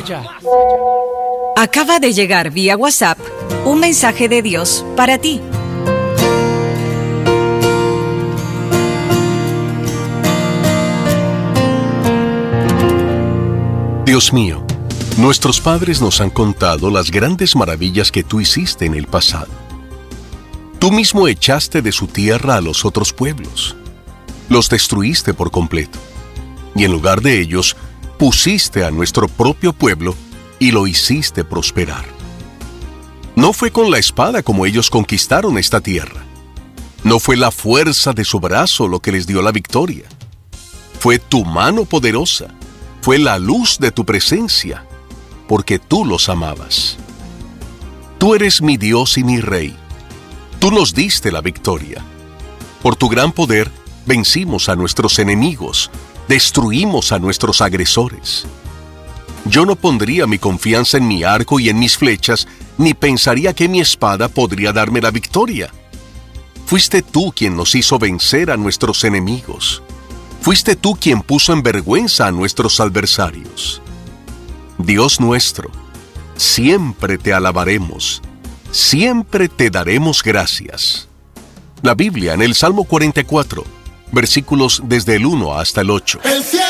Acaba de llegar vía WhatsApp un mensaje de Dios para ti. Dios mío, nuestros padres nos han contado las grandes maravillas que tú hiciste en el pasado. Tú mismo echaste de su tierra a los otros pueblos. Los destruiste por completo. Y en lugar de ellos, pusiste a nuestro propio pueblo y lo hiciste prosperar. No fue con la espada como ellos conquistaron esta tierra. No fue la fuerza de su brazo lo que les dio la victoria. Fue tu mano poderosa. Fue la luz de tu presencia, porque tú los amabas. Tú eres mi Dios y mi Rey. Tú nos diste la victoria. Por tu gran poder, vencimos a nuestros enemigos, destruimos a nuestros agresores. Yo no pondría mi confianza en mi arco y en mis flechas, ni pensaría que mi espada podría darme la victoria. Fuiste tú quien nos hizo vencer a nuestros enemigos. Fuiste tú quien puso en vergüenza a nuestros adversarios. Dios nuestro, siempre te alabaremos, siempre te daremos gracias. La Biblia en el Salmo 44, versículos desde el 1 hasta el 8.